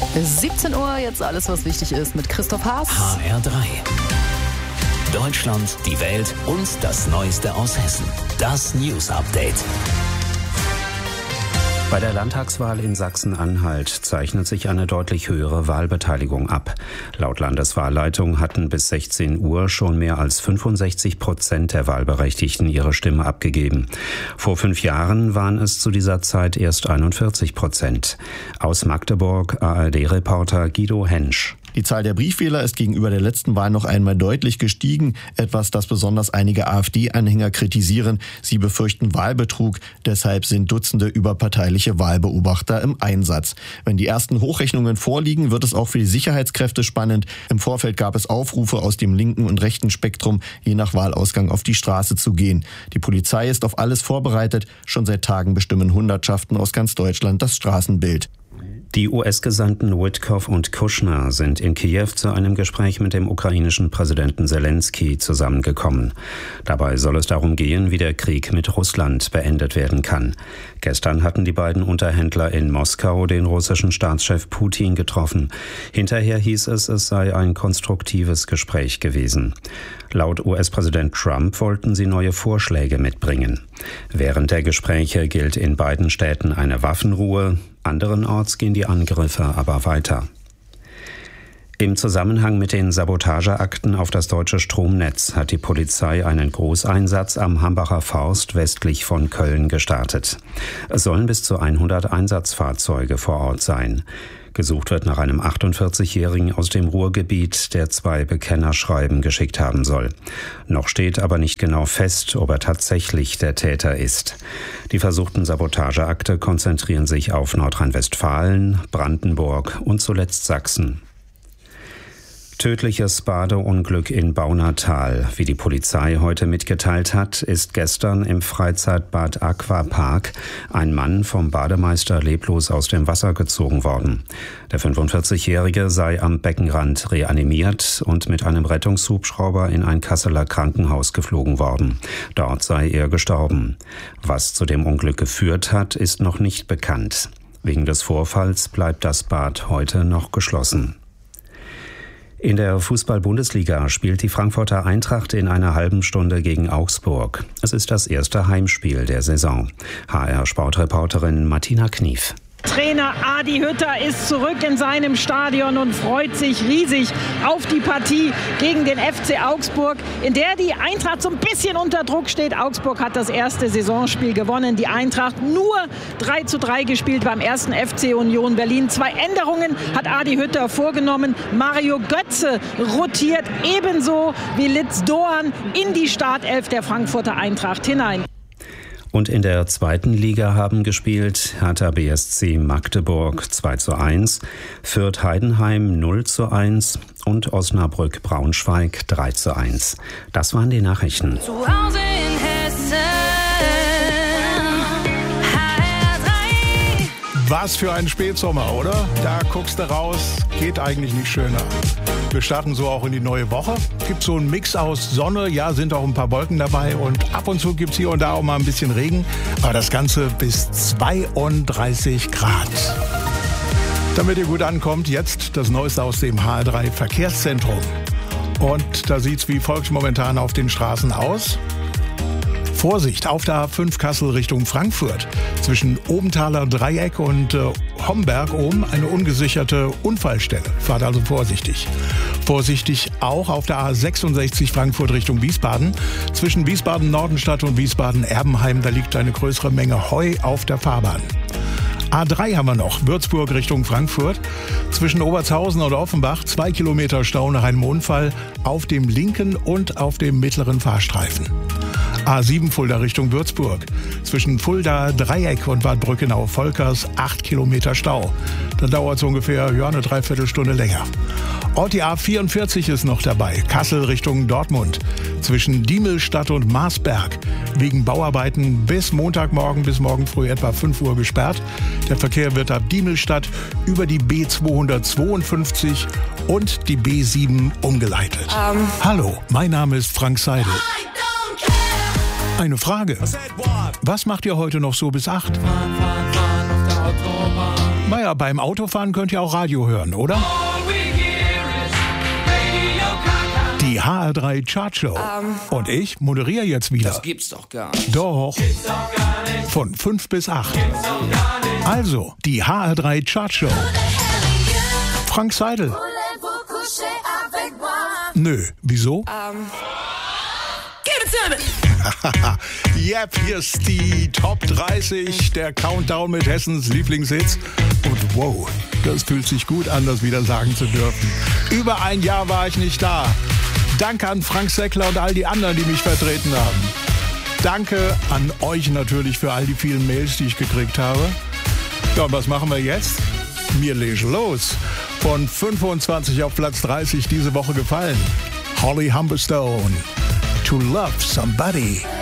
17 Uhr, jetzt alles, was wichtig ist mit Christoph Haas. HR3. Deutschland, die Welt und das Neueste aus Hessen. Das News Update. Bei der Landtagswahl in Sachsen-Anhalt zeichnet sich eine deutlich höhere Wahlbeteiligung ab. Laut Landeswahlleitung hatten bis 16 Uhr schon mehr als 65% der Wahlberechtigten ihre Stimme abgegeben. Vor 5 Jahren waren es zu dieser Zeit erst 41%. Aus Magdeburg ARD-Reporter Guido Hensch. Die Zahl der Briefwähler ist gegenüber der letzten Wahl noch einmal deutlich gestiegen, etwas, das besonders einige AfD-Anhänger kritisieren. Sie befürchten Wahlbetrug, deshalb sind Dutzende überparteiliche Wahlbeobachter im Einsatz. Wenn die ersten Hochrechnungen vorliegen, wird es auch für die Sicherheitskräfte spannend. Im Vorfeld gab es Aufrufe aus dem linken und rechten Spektrum, je nach Wahlausgang auf die Straße zu gehen. Die Polizei ist auf alles vorbereitet. Schon seit Tagen bestimmen Hundertschaften aus ganz Deutschland das Straßenbild. Die US-Gesandten Witkoff und Kushner sind in Kiew zu einem Gespräch mit dem ukrainischen Präsidenten Zelensky zusammengekommen. Dabei soll es darum gehen, wie der Krieg mit Russland beendet werden kann. Gestern hatten die beiden Unterhändler in Moskau den russischen Staatschef Putin getroffen. Hinterher hieß es sei ein konstruktives Gespräch gewesen. Laut US-Präsident Trump wollten sie neue Vorschläge mitbringen. Während der Gespräche gilt in beiden Städten eine Waffenruhe. Anderenorts gehen die Angriffe aber weiter. Im Zusammenhang mit den Sabotageakten auf das deutsche Stromnetz hat die Polizei einen Großeinsatz am Hambacher Forst westlich von Köln gestartet. Es sollen bis zu 100 Einsatzfahrzeuge vor Ort sein. Gesucht wird nach einem 48-Jährigen aus dem Ruhrgebiet, der 2 Bekennerschreiben geschickt haben soll. Noch steht aber nicht genau fest, ob er tatsächlich der Täter ist. Die versuchten Sabotageakte konzentrieren sich auf Nordrhein-Westfalen, Brandenburg und zuletzt Sachsen. Tödliches Badeunglück in Baunatal. Wie die Polizei heute mitgeteilt hat, ist gestern im Freizeitbad Aquapark ein Mann vom Bademeister leblos aus dem Wasser gezogen worden. Der 45-Jährige sei am Beckenrand reanimiert und mit einem Rettungshubschrauber in ein Kasseler Krankenhaus geflogen worden. Dort sei er gestorben. Was zu dem Unglück geführt hat, ist noch nicht bekannt. Wegen des Vorfalls bleibt das Bad heute noch geschlossen. In der Fußball-Bundesliga spielt die Frankfurter Eintracht in einer halben Stunde gegen Augsburg. Es ist das erste Heimspiel der Saison. HR-Sportreporterin Martina Knief. Trainer Adi Hütter ist zurück in seinem Stadion und freut sich riesig auf die Partie gegen den FC Augsburg, in der die Eintracht so ein bisschen unter Druck steht. Augsburg hat das erste Saisonspiel gewonnen, die Eintracht nur 3:3 gespielt beim ersten FC Union Berlin. 2 Änderungen hat Adi Hütter vorgenommen. Mario Götze rotiert ebenso wie Litz Doan in die Startelf der Frankfurter Eintracht hinein. Und in der zweiten Liga haben gespielt Hertha BSC Magdeburg 2:1, Fürth Heidenheim 0:1 und Osnabrück Braunschweig 3:1. Das waren die Nachrichten. Zu Hause in Hessen, HR3. Was für ein Spätsommer, oder? Da guckst du raus, geht eigentlich nicht schöner. Wir starten so auch in die neue Woche. Gibt so einen Mix aus Sonne, ja, sind auch ein paar Wolken dabei und ab und zu gibt's hier und da auch mal ein bisschen Regen. Aber das Ganze bis 32 Grad. Damit ihr gut ankommt, jetzt das Neueste aus dem HR3 Verkehrszentrum. Und da sieht's wie folgt momentan auf den Straßen aus. Vorsicht, auf der A5 Kassel Richtung Frankfurt. Zwischen Obenthaler Dreieck und Homberg oben eine ungesicherte Unfallstelle. Fahrt also vorsichtig. Vorsichtig auch auf der A66 Frankfurt Richtung Wiesbaden. Zwischen Wiesbaden-Nordenstadt und Wiesbaden-Erbenheim, da liegt eine größere Menge Heu auf der Fahrbahn. A3 haben wir noch, Würzburg Richtung Frankfurt. Zwischen Obertshausen und Offenbach 2 Kilometer Stau nach einem Unfall auf dem linken und auf dem mittleren Fahrstreifen. A7 Fulda Richtung Würzburg. Zwischen Fulda Dreieck und Bad Brückenau-Volkers 8 Kilometer Stau. Da dauert es ungefähr eine Dreiviertelstunde länger. Und die A44 ist noch dabei. Kassel Richtung Dortmund. Zwischen Diemelstadt und Marsberg. Wegen Bauarbeiten bis Montagmorgen bis morgen früh etwa 5 Uhr gesperrt. Der Verkehr wird ab Diemelstadt über die B252 und die B7 umgeleitet. Hallo, mein Name ist Frank Seidel. Eine Frage. Was macht ihr heute noch so bis 8? Naja, beim Autofahren könnt ihr auch Radio hören, oder? Die HR3 Chartshow. Und ich moderiere jetzt wieder. Das gibt's doch gar nicht. Doch. Von 5 bis 8. Also, die HR3 Chartshow. Frank Seidel. Nö, wieso? Yep, hier ist die Top 30, der Countdown mit Hessens Lieblingshits. Und wow, das fühlt sich gut an, das wieder sagen zu dürfen. Über ein Jahr war ich nicht da. Danke an Frank Seckler und all die anderen, die mich vertreten haben. Danke an euch natürlich für all die vielen Mails, die ich gekriegt habe. Ja, und was machen wir jetzt? Mir legen los. Von 25 auf Platz 30 diese Woche gefallen. Holly Humberstone. To Love Somebody.